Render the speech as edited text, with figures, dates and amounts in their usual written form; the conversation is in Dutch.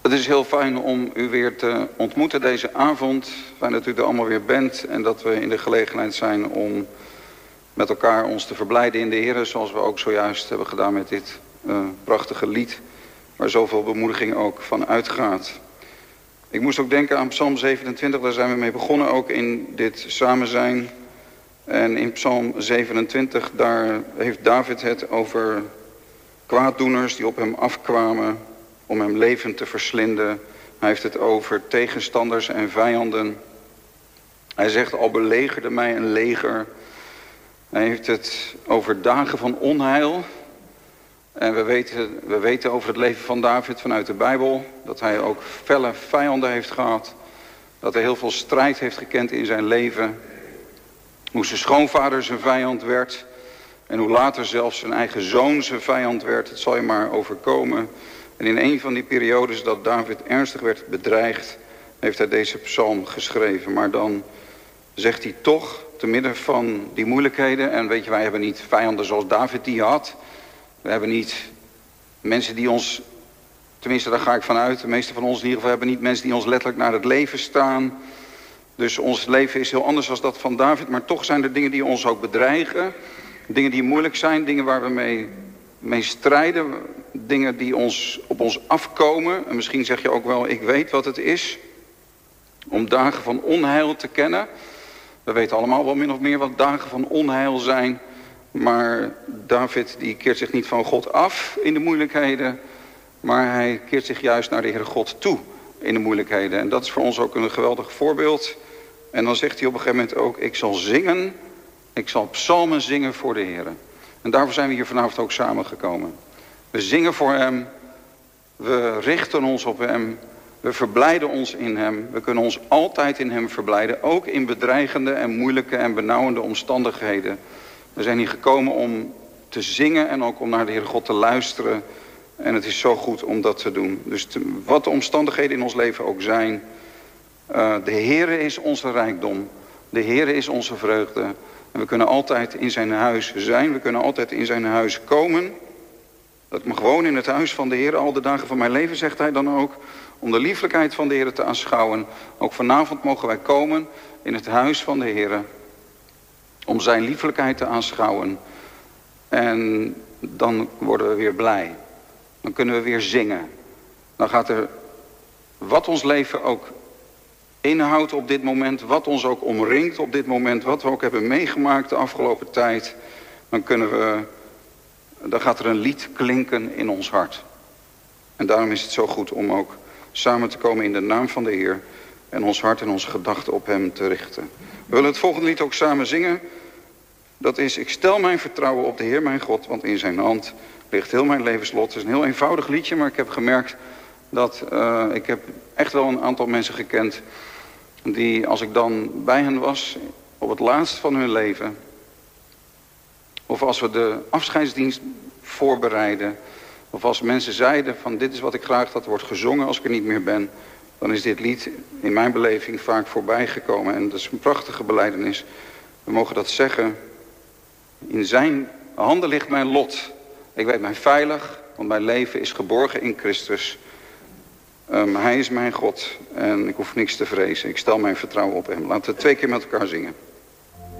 Het is heel fijn om u weer te ontmoeten deze avond. Fijn dat u er allemaal weer bent en dat we in de gelegenheid zijn om met elkaar ons te verblijden in de Heer. Zoals we ook zojuist hebben gedaan met dit prachtige lied, waar zoveel bemoediging ook van uitgaat. Ik moest ook denken aan Psalm 27, daar zijn we mee begonnen ook in dit samen zijn. En in Psalm 27, daar heeft David het over kwaaddoeners die op hem afkwamen om hem levend te verslinden. Hij heeft het over tegenstanders en vijanden. Hij zegt, al belegerde mij een leger. Hij heeft het over dagen van onheil. En we weten over het leven van David vanuit de Bijbel dat hij ook felle vijanden heeft gehad. Dat hij heel veel strijd heeft gekend in zijn leven. Hoe zijn schoonvader zijn vijand werd. En hoe later zelfs zijn eigen zoon zijn vijand werd. Het zal je maar overkomen. En in een van die periodes dat David ernstig werd bedreigd, heeft hij deze psalm geschreven. Maar dan zegt hij toch, te midden van die moeilijkheden, en weet je, wij hebben niet vijanden zoals David die had. We hebben niet mensen die ons, tenminste daar ga ik vanuit, de meeste van ons in ieder geval hebben niet mensen die ons letterlijk naar het leven staan. Dus ons leven is heel anders dan dat van David, maar toch zijn er dingen die ons ook bedreigen. Dingen die moeilijk zijn, dingen waar we mee strijden, dingen die op ons afkomen. En misschien zeg je ook wel, ik weet wat het is om dagen van onheil te kennen. We weten allemaal wel min of meer wat dagen van onheil zijn. Maar David die keert zich niet van God af in de moeilijkheden, maar hij keert zich juist naar de Heere God toe in de moeilijkheden. En dat is voor ons ook een geweldig voorbeeld. En dan zegt hij op een gegeven moment ook, ik zal zingen, ik zal psalmen zingen voor de Heere. En daarvoor zijn we hier vanavond ook samengekomen. We zingen voor hem, we richten ons op hem, we verblijden ons in hem. We kunnen ons altijd in hem verblijden, ook in bedreigende en moeilijke en benauwende omstandigheden. We zijn hier gekomen om te zingen en ook om naar de Heere God te luisteren. En het is zo goed om dat te doen. Dus wat de omstandigheden in ons leven ook zijn, de Heere is onze rijkdom. De Heere is onze vreugde. En we kunnen altijd in zijn huis zijn. We kunnen altijd in zijn huis komen. Dat ik me gewoon in het huis van de Heer al de dagen van mijn leven, zegt hij dan ook, om de lieflijkheid van de Heer te aanschouwen. Ook vanavond mogen wij komen in het huis van de Heer, om zijn lieflijkheid te aanschouwen. En dan worden we weer blij. Dan kunnen we weer zingen. Dan gaat er, wat ons leven ook inhoudt op dit moment, wat ons ook omringt op dit moment, wat we ook hebben meegemaakt de afgelopen tijd, dan gaat er een lied klinken in ons hart. En daarom is het zo goed om ook samen te komen in de naam van de Heer en ons hart en onze gedachten op hem te richten. We willen het volgende lied ook samen zingen. Dat is, ik stel mijn vertrouwen op de Heer mijn God, want in zijn hand ligt heel mijn levenslot. Het is een heel eenvoudig liedje, maar ik heb gemerkt dat ik heb echt wel een aantal mensen gekend die, als ik dan bij hen was op het laatst van hun leven, of als we de afscheidsdienst voorbereiden, of als mensen zeiden van dit is wat ik graag dat wordt gezongen als ik er niet meer ben, dan is dit lied in mijn beleving vaak voorbij gekomen. En dat is een prachtige belijdenis. We mogen dat zeggen. In zijn handen ligt mijn lot. Ik weet mij veilig, want mijn leven is geborgen in Christus. Hij is mijn God en ik hoef niks te vrezen. Ik stel mijn vertrouwen op hem. Laten we 2 keer met elkaar zingen.